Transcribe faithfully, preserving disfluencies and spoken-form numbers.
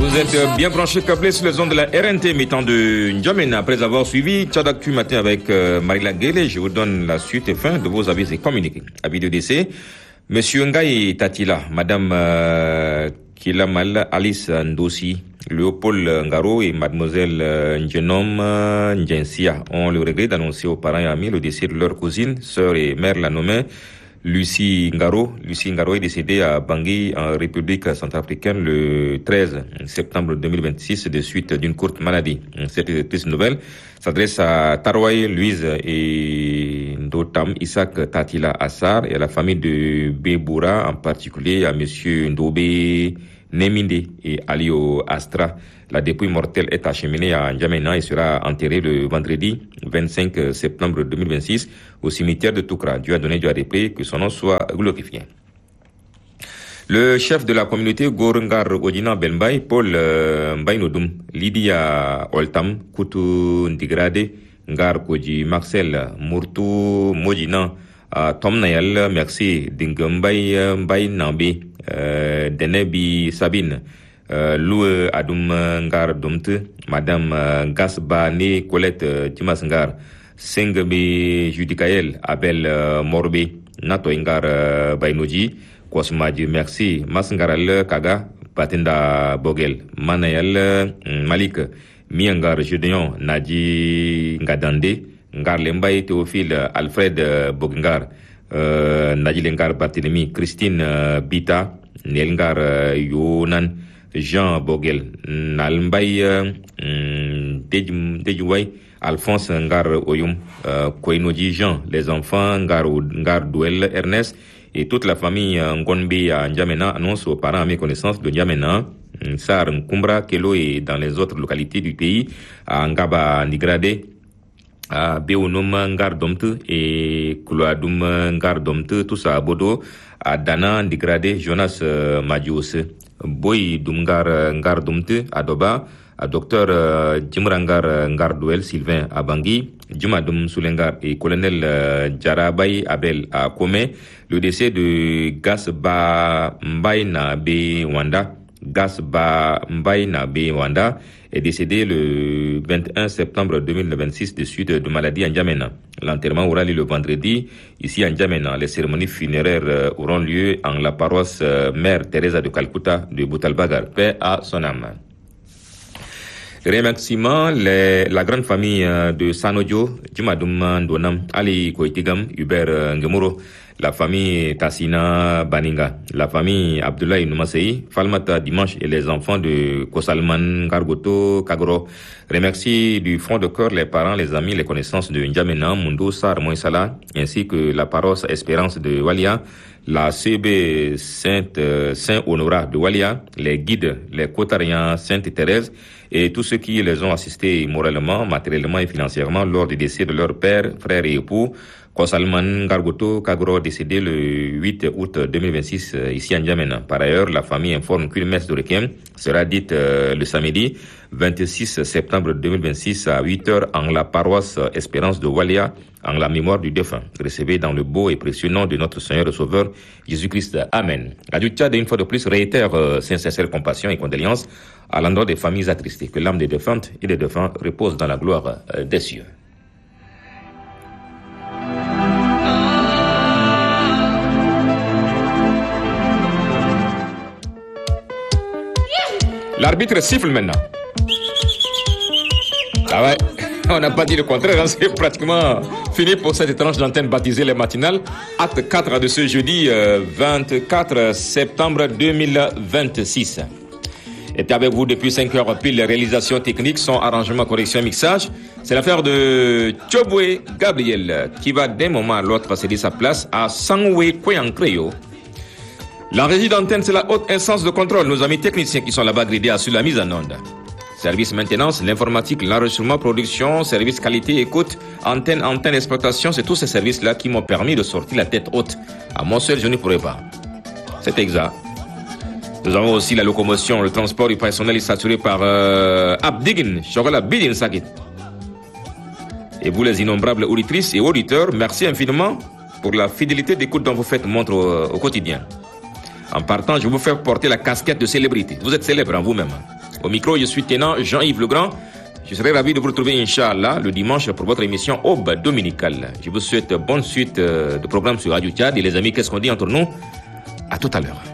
Vous êtes bien branchés, câblés sur les ondes de la R N T, mettant de N'Djamena. Après avoir suivi Tchadactu matin avec euh, Marie Laguele, je vous donne la suite et fin de vos avis et communiqués. Avis de décès, Monsieur Ngaï Tatila, Madame euh, Kilamal Alice Ndossi, Léopold Ngaro et Mademoiselle euh, Njenom euh, Njensia ont le regret d'annoncer aux parents et amis le décès de leur cousine, sœur et mère la nommée Lucie Ngaro. Lucie Ngaro est décédée à Bangui, en République centrafricaine, le treize septembre deux mille vingt-six, de suite d'une courte maladie. Cette triste nouvelle s'adresse à Tarouaï Louise et Ndotam Isaac Tatila Assar et à la famille de Beboura, en particulier à Monsieur Ndobé Neminde et Alio Astra. La dépouille mortelle est acheminée à N'Djamena et sera enterrée le vendredi vingt-cinq septembre deux mille vingt-six au cimetière de Toukra. Dieu a donné, Dieu a répété, que son nom soit glorifié. Le chef de la communauté Gorengar Odina Belmbay, Paul euh, Mbaynodum, Lydia Oltam, Koutou Ndigrade, Ngar Koji Marcel, Mourtou Modina, uh, Tom Nayal, merci, Dingambay Mbay Nambi, euh, Denebi Sabine, Euh, Lou Adum Ngar Domte, Madame euh, Gasba Ne Colette euh, Dimas Ngar, Sengbe Judikael, Abel euh, Morbe, Nato Ngar euh, Bainoji, Kosmaji Merci, Masngaral Kaga, Patinda Bogel, Manayal euh, Malik, Miangar Judeon, Nadji Ngadande, Ngar Lembay Théophile, Alfred euh, Bogengar, euh, Nadji Lengar Barthélemy, Christine euh, Bita, Nelngar euh, Yonan, Jean Bogel, Nalmbay, Dejouay, Alphonse Ngar Oyum, Koinoji Jean, les enfants Ngar, Ngar Douel Ernest et toute la famille Ngonbe à N'Djamena annoncent aux parents à mes connaissances de N'Djamena, Sar Nkumbra, Kelo et dans les autres localités du pays, à Ngaba Nigrade, à Beonum Ngar Domte et Kouloadoum Ngar Domte, tout ça à Bodo, à Dana Nigrade, Jonas Madjous. Boy Dumgar Ngar Dumte à Doba, à docteur euh, Jimrangar Ngar Douel Sylvain à Bangui, Jumadum Soulengar et colonel euh, Jarabay Abel à Kome, le décès de Gasba Mbaina B. Wanda, Gasba Mbaina B. Wanda, est décédé le vingt et un septembre deux mille vingt-six de suite de maladie à N'Djamena. L'enterrement aura lieu le vendredi ici à N'Djamena. Les cérémonies funéraires auront lieu en la paroisse Mère Teresa de Calcutta de Boutalbagar. Paix à son âme. Remerciements, les, la grande famille de Sanojo, Jumadoum Ndonam, Ali Koitigam, Hubert Ngemuro, la famille Tassina Baninga, la famille Abdoulaye Noumasei, Falmata Dimanche et les enfants de Kosalman Gargoto Kagoro. Remercie du fond de cœur les parents, les amis, les connaissances de N'Djamena, Mundo Sar Moïsala, ainsi que la paroisse Espérance de Walia, la C B Sainte euh, Saint-Honorat de Walia, les guides, les Cotariens Sainte-Thérèse et tous ceux qui les ont assistés moralement, matériellement et financièrement lors du décès de leur père, frère et époux, Kosalman Gargoto Kagro, décédé le huit août deux mille vingt-six ici à N'Djamena. Par ailleurs, la famille informe qu'une messe de requiem sera dite euh, le samedi vingt-six septembre deux mille vingt-six à huit heures en la paroisse Espérance de Walia, en la mémoire du défunt. Recevez dans le beau et précieux nom de notre Seigneur et Sauveur Jésus-Christ. Amen. Radio Tchad, une fois de plus, réitère euh, ses sincères compassion et condoléances à l'endroit des familles attristées. Que l'âme des défuntes et des défunts repose dans la gloire euh, des cieux. L'arbitre siffle maintenant. Ah ouais, on n'a pas dit le contraire, hein. C'est pratiquement fini pour cette tranche d'antenne baptisée les matinales. Acte quatre de ce jeudi euh, vingt-quatre septembre deux mille vingt-six. Et avec vous depuis cinq heures pile, les réalisations techniques, son arrangement, correction, mixage. C'est l'affaire de Tchobwe Gabriel qui va d'un moment à l'autre céder sa place à Sangwe Kweyankreyo. La régie d'antenne, c'est la haute instance de contrôle. Nos amis techniciens qui sont là-bas gridés assurent la mise en onde. Service maintenance, l'informatique, l'enregistrement, production, service qualité, écoute, antenne, antenne, exploitation, c'est tous ces services-là qui m'ont permis de sortir la tête haute. À mon seul, je ne pourrais pas. C'est exact. Nous avons aussi la locomotion, le transport du personnel est assuré par euh, Abdigin, Chocolat Bidin Sakit. Et vous, les innombrables auditrices et auditeurs, merci infiniment pour la fidélité d'écoute dont vous faites montre au, au quotidien. En partant, je vous fais porter la casquette de célébrité. Vous êtes célèbre en vous-même. Au micro, je suis Ténant Jean-Yves Legrand. Je serai ravi de vous retrouver, Inch'Allah, le dimanche pour votre émission Aube dominicale. Je vous souhaite bonne suite de programmes sur Radio Tchad. Et les amis, qu'est-ce qu'on dit entre nous? À tout à l'heure.